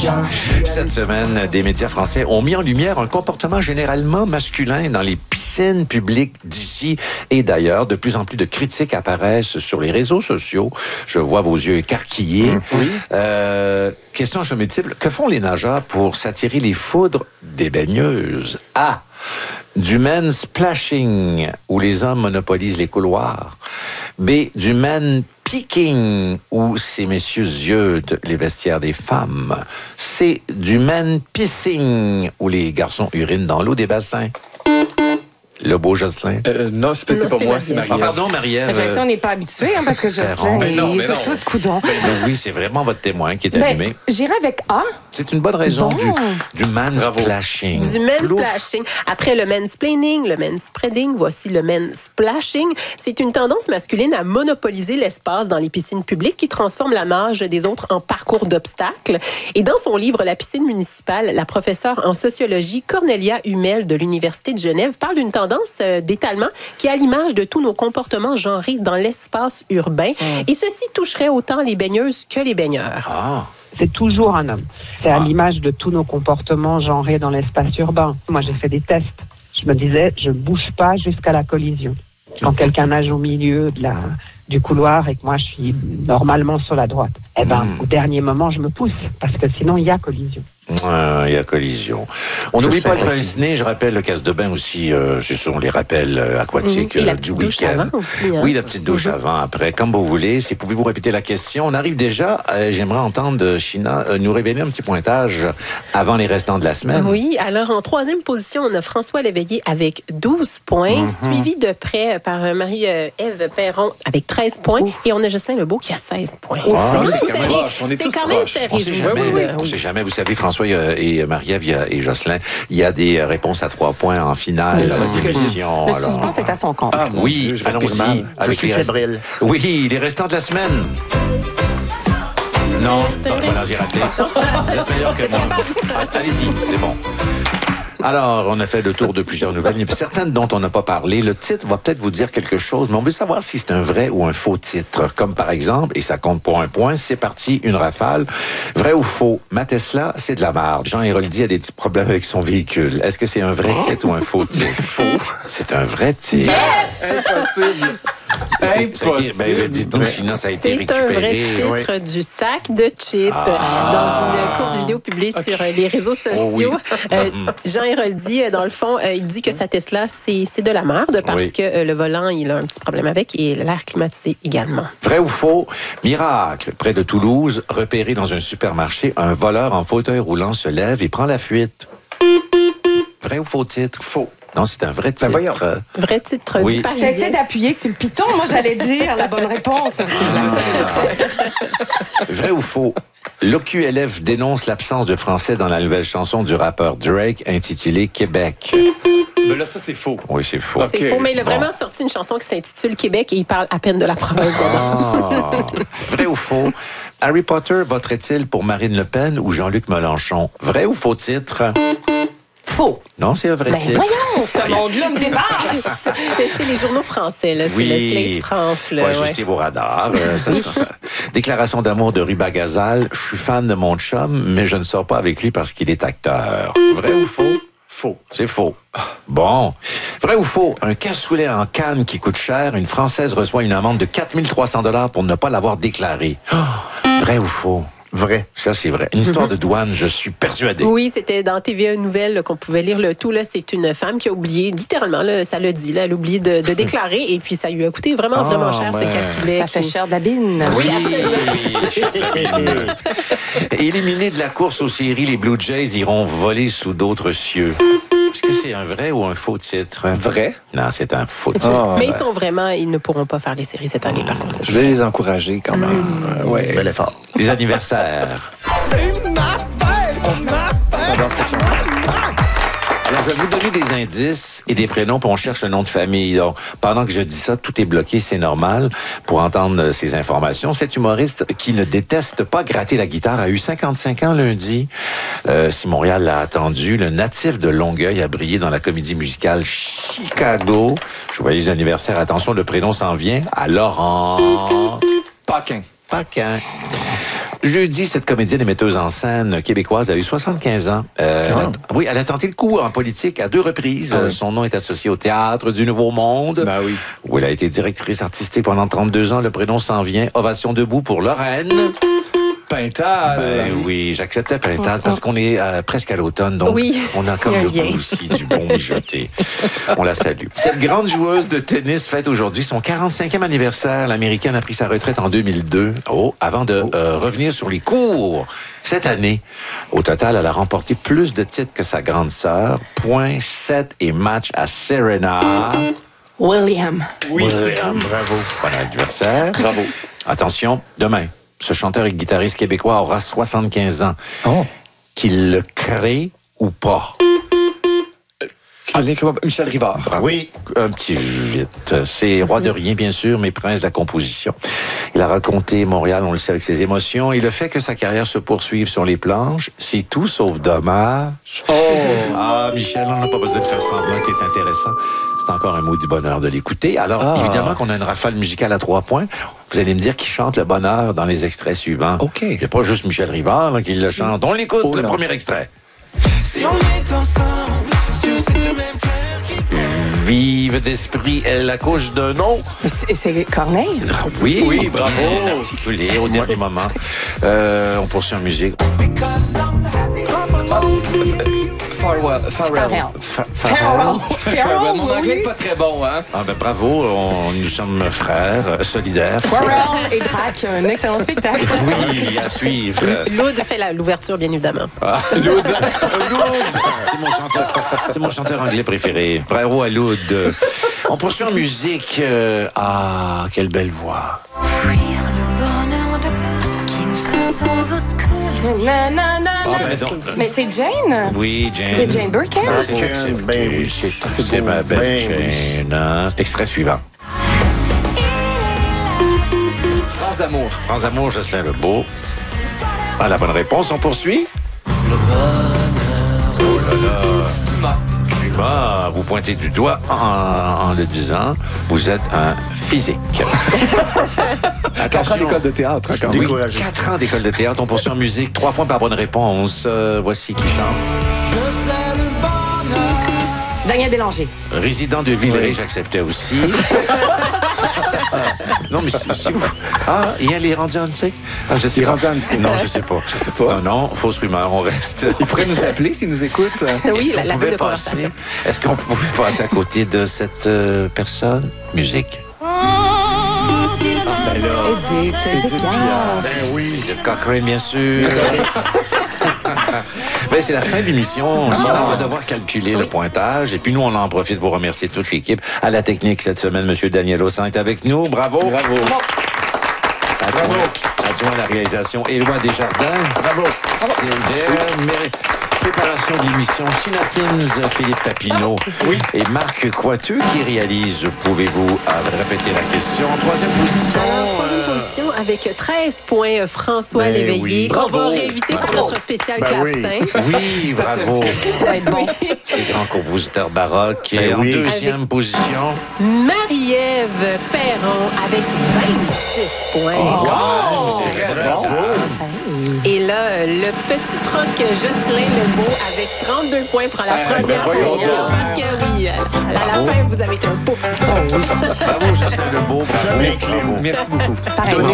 Cette semaine, des médias français ont mis en lumière un comportement généralement masculin dans les piscines publiques d'ici et d'ailleurs. De plus en plus de critiques apparaissent sur les réseaux sociaux. Je vois vos yeux écarquillés. Oui. Question à multiple. Que font les nageurs pour s'attirer les foudres des baigneuses? A. Du men's splashing, où les hommes monopolisent les couloirs. B. Du men peeking, où ces messieurs ziotent les vestiaires des femmes. C. Du men pissing, où les garçons urinent dans l'eau des bassins. Le beau Jocelyn. Non, c'est pas moi, c'est Marie-Ève. Ah, pardon, Marie-Ève. Jocelyn, on n'est pas habitué, parce que Jocelyn est sur tout de coudon. Oui, c'est vraiment votre témoin qui est allumé. J'irai avec A. C'est une bonne raison du mansplashing. Du mansplashing. Après le mansplaining, le manspreading, voici le mansplashing. C'est une tendance masculine à monopoliser l'espace dans les piscines publiques qui transforme la nage des autres en parcours d'obstacles. Et dans son livre La piscine municipale, la professeure en sociologie Cornelia Hummel de l'Université de Genève parle d'une tendance d'étalement qui est à l'image de tous nos comportements genrés dans l'espace urbain. Et ceci toucherait autant les baigneuses que les baigneurs. Ah. C'est toujours un homme. C'est à l'image de tous nos comportements genrés dans l'espace urbain. Moi, j'ai fait des tests. Je me disais, je ne bouge pas jusqu'à la collision. Quand quelqu'un nage au milieu du couloir et que moi, je suis normalement sur la droite, au dernier moment, je me pousse parce que sinon, il y a collision. Il y a collision. On n'oublie pas le pince-nez, je rappelle le casse de bain aussi, ce sont les rappels aquatiques et la du petite douche week-end. avant aussi, hein? Oui, la petite douche avant, après, comme vous voulez. Pouvez-vous répéter la question? On arrive déjà, j'aimerais entendre China nous révéler un petit pointage avant les restants de la semaine. Oui, alors en troisième position, on a François Léveillé avec 12 points, suivi de près par Marie-Ève Perron avec 13 points, et on a Jocelyn Lebeau qui a 16 points. C'est quand même serré. On ne sait jamais, vous savez, François et Marie-Ève et Jocelyn, il y a des réponses à 3 points en finale de l'émission. Le suspense est à son compte. Ah, oui, Dieu, je respire allons-y. mal. Je suis fébrile. Oui, les restants de la semaine. Non, voilà, j'ai raté. Vous êtes meilleur que moi. Allez-y, c'est bon. Alors, on a fait le tour de plusieurs nouvelles. Il y en a certaines dont on n'a pas parlé. Le titre va peut-être vous dire quelque chose, mais on veut savoir si c'est un vrai ou un faux titre. Comme par exemple, et ça compte pour un point, c'est parti, une rafale. Vrai ou faux? Ma Tesla, c'est de la merde. Jean Héroldi a des petits problèmes avec son véhicule. Est-ce que c'est un vrai titre ou un faux titre? Faux. C'est un vrai titre. Yes! Impossible! Dites-nous, China, ça a été récupéré. C'est un vrai titre du sac de chips dans une courte vidéo publiée sur les réseaux sociaux. Jean Héroldi, dans le fond, il dit que sa Tesla, c'est de la merde parce que le volant, il a un petit problème avec et l'air climatisé également. Vrai ou faux? Miracle, près de Toulouse, repéré dans un supermarché, un voleur en fauteuil roulant se lève et prend la fuite. Vrai ou faux titre? Faux. Non, c'est un vrai titre. Vrai titre du Parisien. J'essaie d'appuyer sur le piton. Moi, j'allais dire la bonne réponse. Vrai ou faux? L'OQLF dénonce l'absence de français dans la nouvelle chanson du rappeur Drake intitulée Québec. Mais là, ça, c'est faux. Oui, c'est faux. C'est faux, mais il a vraiment sorti une chanson qui s'intitule Québec et il parle à peine de la province dedans. Vrai ou faux? Harry Potter voterait-il pour Marine Le Pen ou Jean-Luc Mélenchon? Vrai ou faux titre? Faux. Non, c'est un vrai titre. Voyons, ce monde-là me dépasse. C'est les journaux français, là. C'est le Slate France. Il faut ajuster vos radars. Ça. Déclaration d'amour de Ruba Gazal. Je suis fan de mon chum, mais je ne sors pas avec lui parce qu'il est acteur. Vrai ou faux? Faux. C'est faux. Bon. Vrai ou faux? Un cassoulet en canne qui coûte cher, une Française reçoit une amende de 4 300 $ pour ne pas l'avoir déclaré. Vrai ou faux? Vrai. Ça, c'est vrai. Une histoire de douane, je suis persuadé. Oui, c'était dans TVA Nouvelles qu'on pouvait lire le tout. Là, c'est une femme qui a oublié, littéralement, là, ça le dit, là, elle a oublié de déclarer et puis ça lui a coûté vraiment cher, ce cassoulet. Ça fait cher de la bine. Oui. Éliminés de la course aux séries, les Blue Jays iront voler sous d'autres cieux. Est-ce que c'est un vrai ou un faux titre? Vrai? Non, c'est un faux titre. Mais ils ne pourront pas faire les séries cette année, par contre. Je vais les encourager quand même. Bel effort. Les anniversaires. C'est ma fête! J'adore cette chanson. Alors, je vais vous donner des indices et des prénoms, puis on cherche le nom de famille. Donc, pendant que je dis ça, tout est bloqué, c'est normal. Pour entendre ces informations, cet humoriste qui ne déteste pas gratter la guitare a eu 55 ans lundi. Si Montréal l'a attendu, le natif de Longueuil a brillé dans la comédie musicale Chicago. Joyeux anniversaire. Attention, le prénom s'en vient à Laurent Paquin. Jeudi, cette comédienne et metteuse en scène québécoise a eu 75 ans. Oui, elle a tenté le coup en politique à 2 reprises. Son nom est associé au Théâtre du Nouveau Monde, où elle a été directrice artistique pendant 32 ans. Le prénom s'en vient. Ovation debout pour Lorraine. Pintal. Oui, j'acceptais Pintal parce qu'on est presque à l'automne, donc on a comme le goût aussi du bon mijoté. On la salue. Cette grande joueuse de tennis fête aujourd'hui son 45e anniversaire. L'Américaine a pris sa retraite en 2002, avant de revenir sur les cours cette année. Au total, elle a remporté plus de titres que sa grande sœur. Points, 7 et match à Serena. William, bravo. Bon anniversaire. Bravo. Attention, demain. Ce chanteur et guitariste québécois aura 75 ans. Qu'il le crée ou pas? Michel Rivard. Bravo. Oui. Un petit vite. C'est roi de rien, bien sûr, mais prince de la composition. Il a raconté Montréal, on le sait, avec ses émotions. Et le fait que sa carrière se poursuive sur les planches, c'est tout sauf dommage. Michel, on n'a pas besoin de faire semblant qu'il est intéressant. C'est encore un maudit bonheur de l'écouter. Alors, évidemment qu'on a une rafale musicale à 3 points. Vous allez me dire qui chante le bonheur dans les extraits suivants. OK. Il n'y a pas juste Michel Rivard là, qui le chante. On l'écoute, le premier extrait. Si on est ensemble, tu sais que même faire qui Vive d'esprit, elle accouche d'un nom. c'est Corneille. Oui, bravo. Bien articulé au dernier moment. On poursuit en musique. Pharrell. Mon anglais n'est pas très bon, hein? Bravo, nous sommes frères, solidaires. Pharrell et Drac, un excellent spectacle. Oui, à suivre. Loud fait l'ouverture, bien évidemment. Loud. C'est mon chanteur anglais préféré. Bravo à Loud. On poursuit en musique. Quelle belle voix. Fuir le bonheur de peur qui ne se sauve que le ciel. Mais c'est Jane. Oui, Jane. C'est Jane Birkin. C'est ma belle Jane. Hein? Extrait suivant. France d'amour. France d'amour, Jocelyn Lebeau. La bonne réponse, on poursuit. le bonheur. Oh là là. Dumas, vous pointez du doigt en le disant. Vous êtes un physique. 4 ans d'école de théâtre. Oui, 4 ans d'école de théâtre. On poursuit en musique. 3 points par bonne réponse. Voici qui chante. Je sais le bonheur. Daniel Bélanger. Résident de Villeray, j'acceptais aussi. Non, mais si vous... et elle est rendue en Antique? Je sais pas. Non, je sais pas. Non, fausse rumeur, on reste. Il pourrait nous appeler s'il nous écoute. Oui, la de conversation. Est-ce qu'on pouvait passer à côté de cette personne? Musique. Edith Piaf. Edith Cochrane, bien sûr. C'est la fin de l'émission. On va devoir calculer le pointage. Et puis nous, on en profite pour remercier toute l'équipe. À la technique cette semaine, M. Daniel Ossin est avec nous. Bravo. Adjoint à la réalisation, Éloi Desjardins. Bravo. Préparation de l'émission, China Fins, Philippe Papineau et Marc Coiteux qui réalise. Pouvez-vous répéter la question? Troisième position avec 13 points, François Léveillé. On va réinviter pour notre spécial clavecin. Oui, bravo. Ça va être bon. C'est grand compositeur baroque. Et en deuxième position, Marie-Ève Perron avec 26 points. Bravo. Et là, le petit troc Jocelyn Lebeau avec 32 points pour la première fois. Parce que oui, à la fin, vous avez été un beau petit troc. Bravo, Jocelyn Lebeau. Bravo. Merci beaucoup. Pareil.